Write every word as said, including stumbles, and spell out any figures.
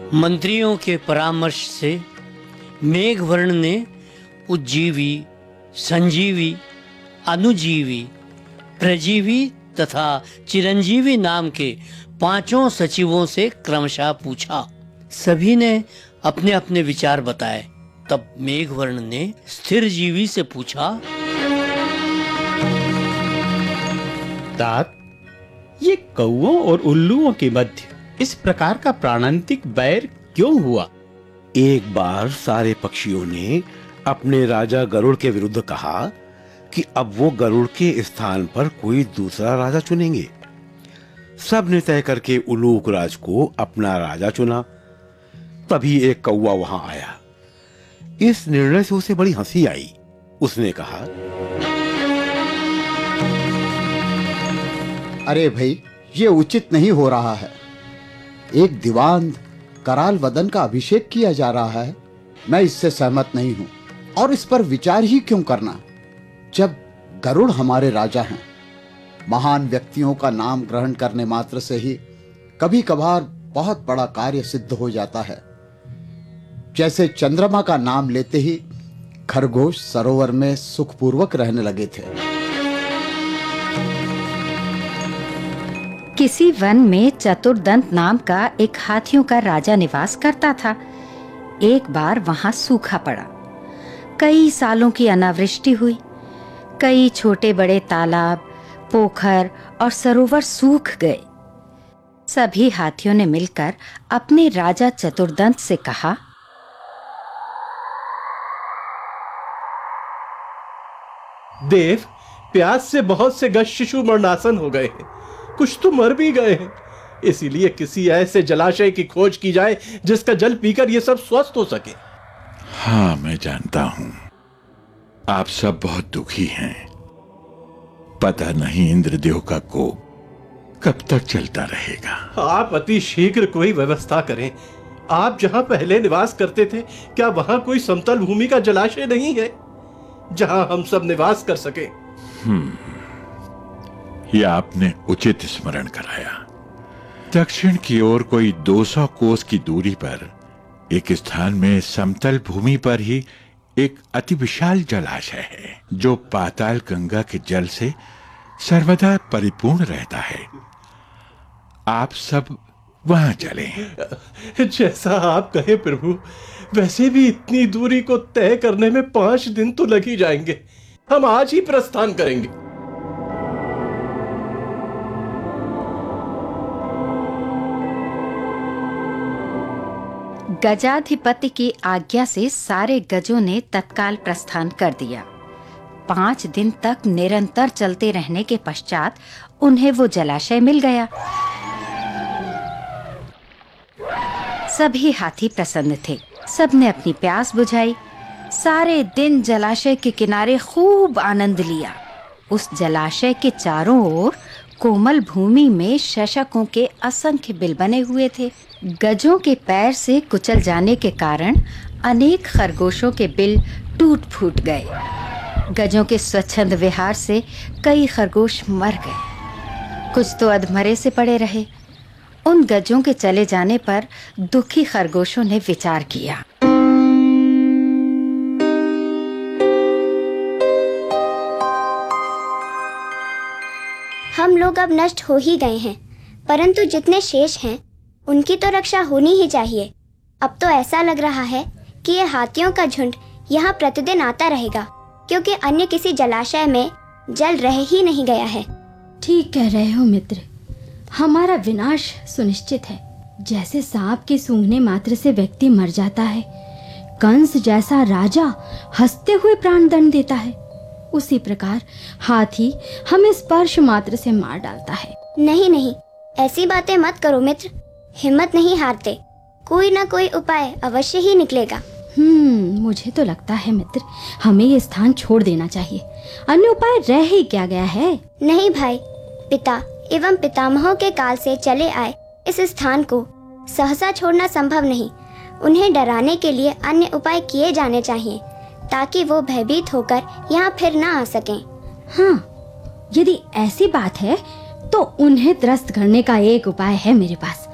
मंत्रियों के परामर्श से मेघवर्ण ने उज्जीवी, संजीवी, अनुजीवी, प्रजीवी तथा चिरंजीवी नाम के पांचों सचिवों से क्रमशः पूछा। सभी ने अपने अपने विचार बताए। तब मेघवर्ण ने स्थिर जीवी से पूछा, तात, ये कौओं और उल्लुओं के मध्य इस प्रकार का प्राणांतिक बैर क्यों हुआ? एक बार सारे पक्षियों ने अपने राजा गरुड़ के विरुद्ध कहा कि अब वो गरुड़ के स्थान पर कोई दूसरा राजा चुनेंगे। सब ने तय करके उलूक राज को अपना राजा चुना। तभी एक कौवा वहां आया। इस निर्णय से उसे बड़ी हंसी आई। उसने कहा, अरे भाई, ये उचित नहीं हो रहा है। एक दीवान कराल वदन का अभिषेक किया जा रहा है। मैं इससे सहमत नहीं हूं। और इस पर विचार ही क्यों करना, जब गरुड़ हमारे राजा हैं। महान व्यक्तियों का नाम ग्रहण करने मात्र से ही कभी कभार बहुत बड़ा कार्य सिद्ध हो जाता है। जैसे चंद्रमा का नाम लेते ही खरगोश सरोवर में सुखपूर्वक रहने लगे थे। किसी वन में चतुर्दंत नाम का एक हाथियों का राजा निवास करता था। एक बार वहां सूखा पड़ा। कई सालों की अनावृष्टि हुई। कई छोटे बड़े तालाब, पोखर और सरोवर सूख गए। सभी हाथियों ने मिलकर अपने राजा चतुर्दंत से कहा, देव, प्यास से बहुत से गज शिशु मरणासन हो गए हैं। कुछ तो मर भी गए हैं। इसीलिए किसी ऐसे जलाशय की खोज की जाए जिसका जल पीकर ये सब स्वस्थ हो सके। हाँ, मैं जानता हूं आप सब बहुत दुखी हैं। पता नहीं इंद्रदेव का कोप कब तक चलता रहेगा। आप अति शीघ्र कोई व्यवस्था करें। आप जहां पहले निवास करते थे, क्या वहां कोई समतल भूमि का जलाशय नहीं है जहां हम सब निवास कर सके? हम्म, यह आपने उचित स्मरण कराया। दक्षिण की ओर कोई दो सौ कोस की दूरी पर एक स्थान में समतल भूमि पर ही एक अति विशाल जलाशय है, जो पाताल गंगा के जल से सर्वदा परिपूर्ण रहता है। आप सब वहां चलें। जैसा आप कहें प्रभु। वैसे भी इतनी दूरी को तय करने में पांच दिन तो लग ही जाएंगे। हम आज ही प्रस्थान करेंगे। गजाधिपति की आज्ञा से सारे गजों ने तत्काल प्रस्थान कर दिया। पांच दिन तक निरंतर चलते रहने के पश्चात उन्हें वो जलाशय मिल गया। सभी हाथी प्रसन्न थे। सबने अपनी प्यास बुझाई। सारे दिन जलाशय के किनारे खूब आनंद लिया। उस जलाशय के चारों ओर कोमल भूमि में शशकों के असंख्य बिल बने हुए थे। गजों के पैर से कुचल जाने के कारण अनेक खरगोशों के बिल टूट फूट गए। गजों के स्वच्छंद विहार से कई खरगोश मर गए। कुछ तो अधमरे से पड़े रहे। उन गजों के चले जाने पर दुखी खरगोशों ने विचार किया। हम लोग अब नष्ट हो ही गए हैं, परंतु जितने शेष हैं उनकी तो रक्षा होनी ही चाहिए। अब तो ऐसा लग रहा है कि ये हाथियों का झुंड यहाँ प्रतिदिन आता रहेगा, क्योंकि अन्य किसी जलाशय में जल रह ही नहीं गया है। ठीक कह रहे हो मित्र, हमारा विनाश सुनिश्चित है। जैसे सांप के सूंघने मात्र से व्यक्ति मर जाता है, कंस जैसा राजा हंसते हुए प्राण दंड देता है, उसी प्रकार हाथी हमें स्पर्श मात्र से मार डालता है। नहीं नहीं, ऐसी बातें मत करो मित्र। हिम्मत नहीं हारते, कोई ना कोई उपाय अवश्य ही निकलेगा। हम्म मुझे तो लगता है मित्र, हमें ये स्थान छोड़ देना चाहिए। अन्य उपाय रह ही क्या गया है? नहीं भाई, पिता एवं पितामहों के काल से चले आए इस स्थान को सहसा छोड़ना संभव नहीं। उन्हें डराने के लिए अन्य उपाय किए जाने चाहिए, ताकि वो भयभीत होकर यहाँ फिर ना आ सकें। हाँ, यदि ऐसी बात है तो उन्हें त्रस्त करने का एक उपाय है मेरे पास।